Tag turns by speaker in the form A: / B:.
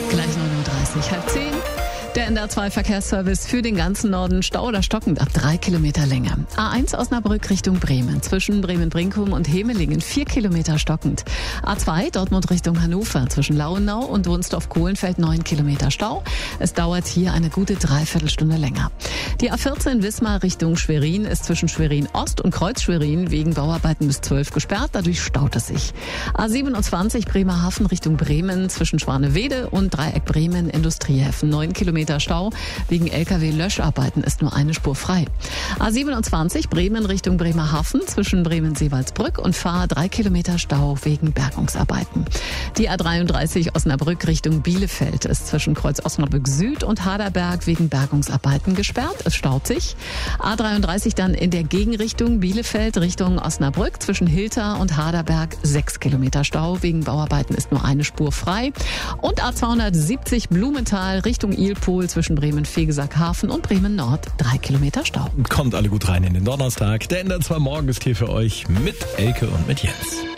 A: Gleich 9:30 Uhr, 9:30. Der NDR2-Verkehrsservice für den ganzen Norden. Stau oder stockend ab 3 Kilometer Länge. A1 Osnabrück Richtung Bremen. Zwischen Bremen-Brinkum und Hemelingen 4 Kilometer stockend. A2 Dortmund Richtung Hannover. Zwischen Lauenau und Wunsdorf-Kohlenfeld 9 Kilometer Stau. Es dauert hier eine gute Dreiviertelstunde länger. Die A14 Wismar Richtung Schwerin ist zwischen Schwerin Ost und Kreuz Schwerin wegen Bauarbeiten bis 12 gesperrt. Dadurch staut es sich. A27 Bremerhaven Richtung Bremen. Zwischen Schwanewede und Dreieck Bremen Industriehäfen 9 Kilometer Stau. Wegen LKW-Löscharbeiten ist nur eine Spur frei. A27 Bremen Richtung Bremerhaven zwischen Bremen-Seewaldsbrück und Fahr 3 Kilometer Stau wegen Bergungsarbeiten. Die A33 Osnabrück Richtung Bielefeld ist zwischen Kreuz Osnabrück Süd und Haderberg wegen Bergungsarbeiten gesperrt. Es staut sich. A33 dann in der Gegenrichtung Bielefeld Richtung Osnabrück zwischen Hilter und Haderberg 6 Kilometer Stau. Wegen Bauarbeiten ist nur eine Spur frei. Und A270 Blumenthal Richtung Ilpol zwischen Bremen-Vegesackhafen und Bremen-Nord 3 Kilometer Stau.
B: Kommt alle gut rein in den Donnerstag. Der NDR2 Morgen ist hier für euch mit Elke und mit Jens.